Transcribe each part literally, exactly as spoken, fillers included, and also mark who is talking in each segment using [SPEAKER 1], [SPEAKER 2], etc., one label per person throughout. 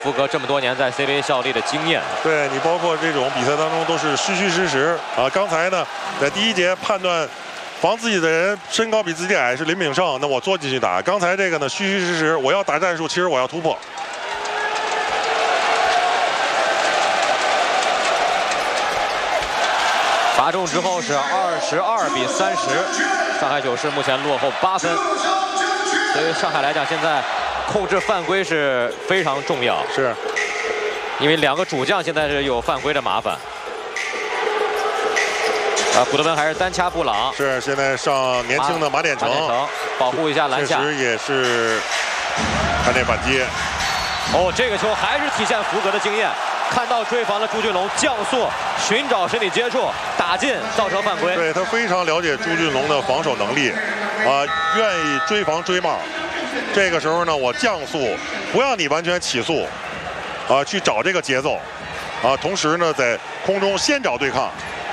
[SPEAKER 1] 福格这么多年在 C B A 效力的经验，
[SPEAKER 2] 对你包括这种比赛当中都是虚虚实实啊。刚才呢，在第一节判断防自己的人身高比自己矮是林炳胜，那我坐进去打。刚才这个呢，虚虚实实，我要打战术，其实我要突破。
[SPEAKER 1] 罚中之后是二十二比三十，上海九世目前落后八分。对于上海来讲，现在控制犯规是非常重要，
[SPEAKER 2] 是
[SPEAKER 1] 因为两个主将现在是有犯规的麻烦。啊，古德温还是单掐布朗，
[SPEAKER 2] 是现在上年轻的马典成，
[SPEAKER 1] 马典成保护一下篮下，
[SPEAKER 2] 确实也是看这反击。
[SPEAKER 1] 哦，这个球还是体现福格的经验，看到追防的朱俊龙降速，寻找身体接触，打进，造成犯规。
[SPEAKER 2] 对他非常了解朱俊龙的防守能力，啊，愿意追防追帽。这个时候呢，我降速，不让你完全起速，啊，去找这个节奏，啊，同时呢，在空中先找对抗。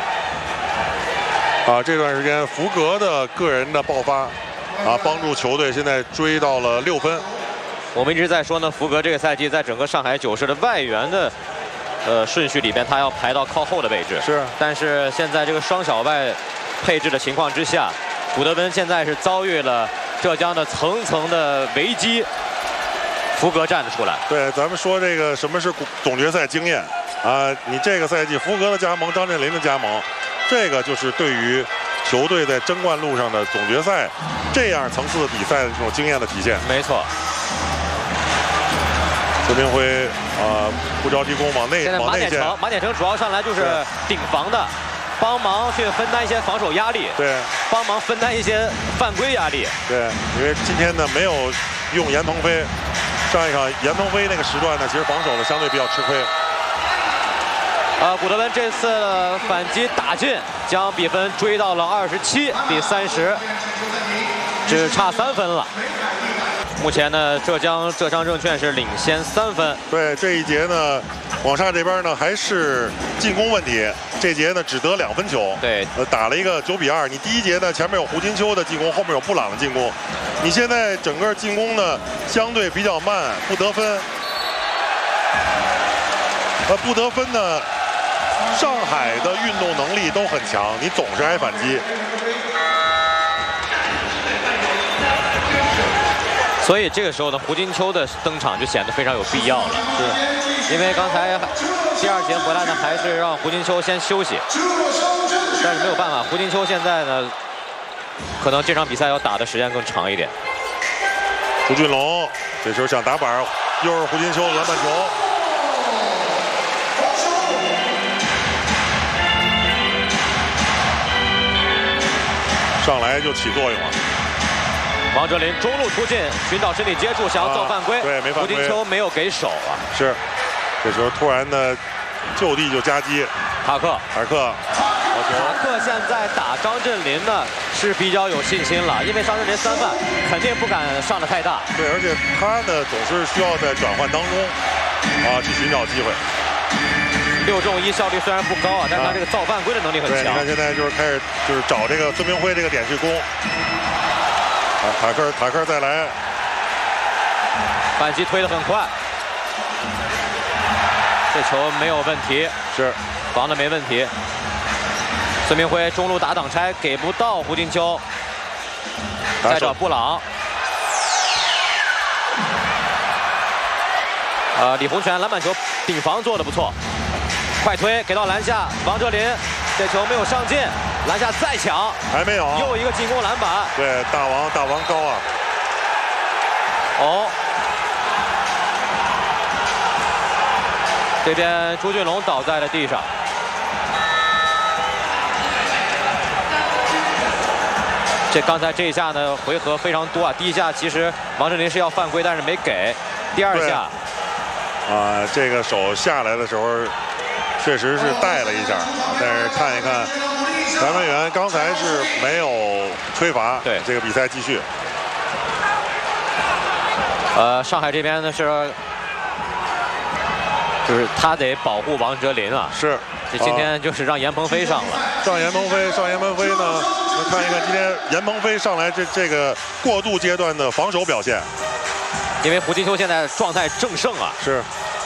[SPEAKER 2] 啊，这段时间福格的个人的爆发，啊，帮助球队现在追到了六分。
[SPEAKER 1] 我们一直在说呢，福格这个赛季在整个上海九世的外援的呃顺序里边，他要排到靠后的位置。
[SPEAKER 2] 是，
[SPEAKER 1] 但是现在这个双小外配置的情况之下，古德温现在是遭遇了浙江的层层的危机，福格站了出来。
[SPEAKER 2] 对，咱们说这个什么是总决赛经验啊？你这个赛季福格的加盟，张镇麟的加盟。这个就是对于球队在争冠路上的总决赛这样层次的比赛的这种经验的体现。
[SPEAKER 1] 没错。
[SPEAKER 2] 孙明辉啊、呃，不着急攻往内，
[SPEAKER 1] 现在马典成，马典成主要上来就是顶防的，帮忙去分担一些防守压力，
[SPEAKER 2] 对，
[SPEAKER 1] 帮忙分担一些犯规压力。
[SPEAKER 2] 对，因为今天呢没有用严鹏飞，上一场严鹏飞那个时段呢，其实防守呢相对比较吃亏。
[SPEAKER 1] 呃，古德温这次反击打进，将比分追到了二十七比三十，只差三分了。目前呢，浙江浙商证券是领先三分。
[SPEAKER 2] 对，这一节呢，广厦这边呢还是进攻问题，这节呢只得两分球。
[SPEAKER 1] 对，
[SPEAKER 2] 呃，打了一个九比二。你第一节呢前面有胡金秋的进攻，后面有布朗的进攻，你现在整个进攻呢相对比较慢，不得分。呃，不得分呢。上海的运动能力都很强，你总是挨反击，
[SPEAKER 1] 所以这个时候呢，胡金秋的登场就显得非常有必要了。是，因为刚才第二节回来呢，还是让胡金秋先休息，但是没有办法，胡金秋现在呢，可能这场比赛要打的时间更长一点。
[SPEAKER 2] 朱俊龙这时候想打板，又是胡金秋篮板球。上来就起作用了。
[SPEAKER 1] 王哲林中路突进，寻找身体接触，想要造犯规，
[SPEAKER 2] 啊、对，没犯规。
[SPEAKER 1] 胡金秋没有给手啊。
[SPEAKER 2] 是，这时候突然呢，就地就夹击。
[SPEAKER 1] 塔克，
[SPEAKER 2] 塔克，
[SPEAKER 1] 塔克现在打张镇麟呢是比较有信心了，因为张镇麟三犯肯定不敢上的太大。
[SPEAKER 2] 对，而且他呢总是需要在转换当中啊去寻找机会。
[SPEAKER 1] 六中一效率虽然不高啊，但是他这个造犯规的能力很强。
[SPEAKER 2] 你看现在就是开始就是找这个孙明辉这个点去攻。啊，塔克塔克再来，
[SPEAKER 1] 反击推得很快，这球没有问题，
[SPEAKER 2] 是
[SPEAKER 1] 防的没问题。孙明辉中路打挡拆给不到胡金秋，再找布朗。呃，李洪权篮板球顶防做得不错。快推给到篮下，王哲林这球没有上进，篮下再抢，
[SPEAKER 2] 还没有，
[SPEAKER 1] 又一个进攻篮板。
[SPEAKER 2] 对，大王大王高啊！
[SPEAKER 1] 哦，这边朱俊龙倒在了地上。这刚才这一下呢，回合非常多啊。第一下其实王哲林是要犯规，但是没给。第二下，
[SPEAKER 2] 啊，这个手下来的时候。确实是带了一下，但是看一看，裁判员刚才是没有吹罚，
[SPEAKER 1] 对
[SPEAKER 2] 这个比赛继续。
[SPEAKER 1] 呃，上海这边呢是，就是他得保护王哲林啊，
[SPEAKER 2] 是，
[SPEAKER 1] 这今天就是让严鹏飞上了，
[SPEAKER 2] 上严鹏飞，上严鹏飞呢，我看一看今天严鹏飞上来这这个过渡阶段的防守表现。
[SPEAKER 1] 因为胡金秋现在状态正盛啊，
[SPEAKER 2] 是